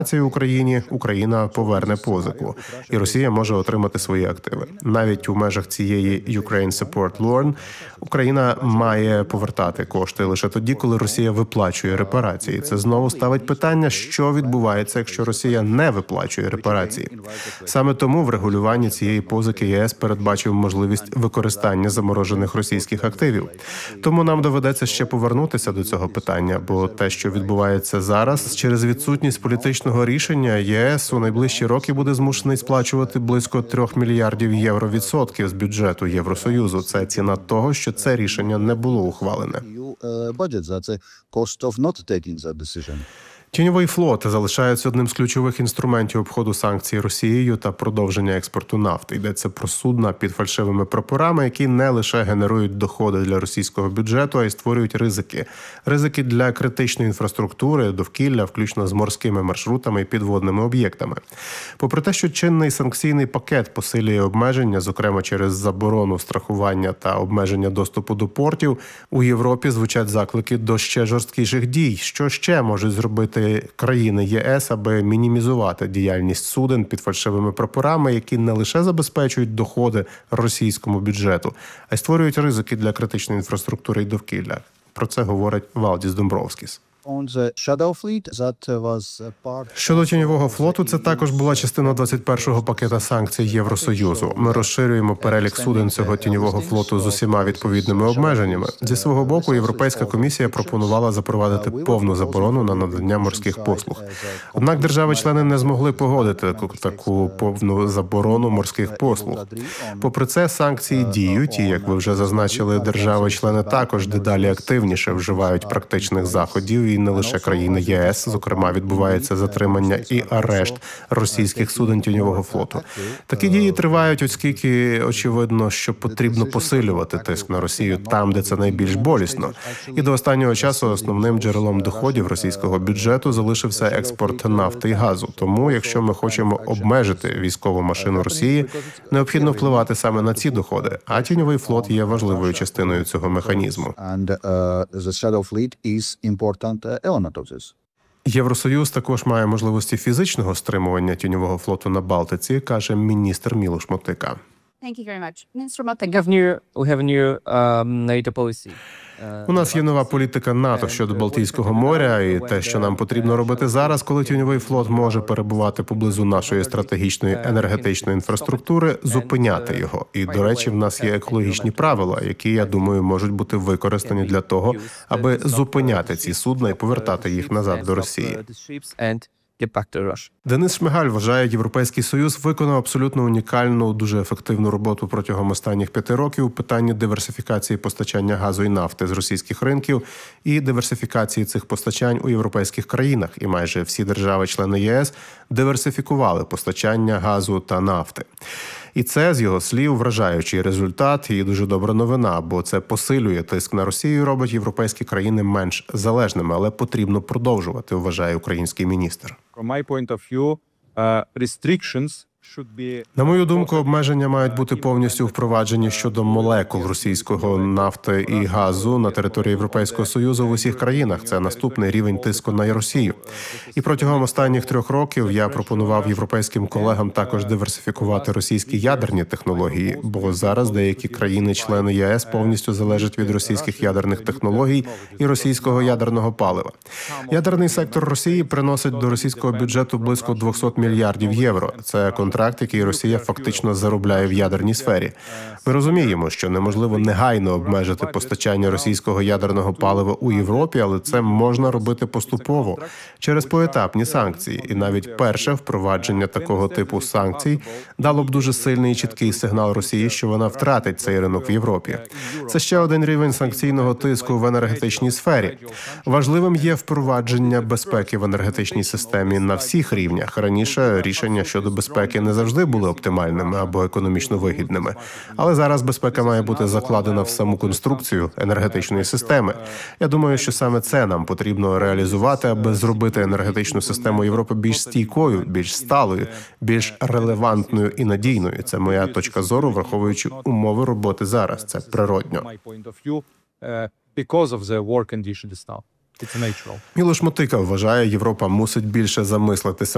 Україні, Україна поверне позику, і Росія може отримати свої активи. Навіть у межах цієї Ukraine Support Loan Україна має повертати кошти лише тоді, коли Росія виплачує репарації. Це знову ставить питання, що відбувається, якщо Росія не виплачує репарації. Саме тому в регулюванні цієї позики ЄС передбачив можливість використання заморожених російських активів. Тому нам доведеться ще повернутися до цього питання, бо те, що відбувається зараз, через відсутність політичного рішення ЄС у найближчі роки буде змушений сплачувати близько 3 мільярдів євро відсотків з бюджету Євросоюзу. Це ціна того, що це рішення не було ухвалене. Тіньовий флот залишається одним з ключових інструментів обходу санкцій Росією та продовження експорту нафти. Йдеться про судна під фальшивими прапорами, які не лише генерують доходи для російського бюджету, а й створюють ризики. Ризики для критичної інфраструктури, довкілля, включно з морськими маршрутами і підводними об'єктами. Попри те, що чинний санкційний пакет посилює обмеження, зокрема через заборону страхування та обмеження доступу до портів, у Європі звучать заклики до ще жорсткіших дій. Що ще можуть зробити країни ЄС, аби мінімізувати діяльність суден під фальшивими прапорами, які не лише забезпечують доходи російському бюджету, а й створюють ризики для критичної інфраструктури і довкілля. Про це говорить Валдіс Домбровскіс. Щодо тіньового флоту, це також була частина 21-го пакета санкцій Євросоюзу. Ми розширюємо перелік суден цього тіньового флоту з усіма відповідними обмеженнями. Зі свого боку, Європейська комісія пропонувала запровадити повну заборону на надання морських послуг. Однак держави-члени не змогли погодити таку повну заборону морських послуг. Попри це, санкції діють, і, як ви вже зазначили, держави-члени також дедалі активніше вживають практичних заходів, і не лише країни ЄС, зокрема, відбувається затримання і арешт російських суден тіньового флоту. Такі дії тривають, оскільки очевидно, що потрібно посилювати тиск на Росію там, де це найбільш болісно. І до останнього часу основним джерелом доходів російського бюджету залишився експорт нафти і газу. Тому, якщо ми хочемо обмежити військову машину Росії, необхідно впливати саме на ці доходи, а тіньовий флот є важливою частиною цього механізму. Євросоюз також має можливості фізичного стримування тіньового флоту на Балтиці, каже міністр Мілош Мотика. У нас є нова політика НАТО щодо Балтійського моря, і те, що нам потрібно робити зараз, коли тіньовий флот може перебувати поблизу нашої стратегічної енергетичної інфраструктури, зупиняти його. І, до речі, в нас є екологічні правила, які, я думаю, можуть бути використані для того, аби зупиняти ці судна і повертати їх назад до Росії. Денис Шмигаль вважає, Європейський Союз виконав абсолютно унікальну, дуже ефективну роботу протягом останніх 5 років у питанні диверсифікації постачання газу і нафти з російських ринків і диверсифікації цих постачань у європейських країнах. І майже всі держави-члени ЄС диверсифікували постачання газу та нафти. І це, з його слів, вражаючий результат і дуже добра новина, бо це посилює тиск на Росію і робить європейські країни менш залежними, але потрібно продовжувати, вважає український міністр. На мою думку, обмеження мають бути повністю впроваджені щодо молекул російського нафти і газу на території Європейського Союзу в усіх країнах. Це наступний рівень тиску на Росію. І протягом останніх 3 років я пропонував європейським колегам також диверсифікувати російські ядерні технології, бо зараз деякі країни-члени ЄС повністю залежать від російських ядерних технологій і російського ядерного палива. Ядерний сектор Росії приносить до російського бюджету близько 200 мільярдів євро. Це контракт, який Росія фактично заробляє в ядерній сфері. Ми розуміємо, що неможливо негайно обмежити постачання російського ядерного палива у Європі, але це можна робити поступово, через поетапні санкції. І навіть перше впровадження такого типу санкцій дало б дуже сильний і чіткий сигнал Росії, що вона втратить цей ринок в Європі. Це ще один рівень санкційного тиску в енергетичній сфері. Важливим є впровадження безпеки в енергетичній системі на всіх рівнях. Раніше рішення щодо безпеки не завжди були оптимальними або економічно вигідними. Але зараз безпека має бути закладена в саму конструкцію енергетичної системи. Я думаю, що саме це нам потрібно реалізувати, аби зробити енергетичну систему Європи більш стійкою, більш сталою, більш релевантною і надійною. Це моя точка зору, враховуючи умови роботи зараз. Це природньо. Мілош Мотика вважає, Європа мусить більше замислитися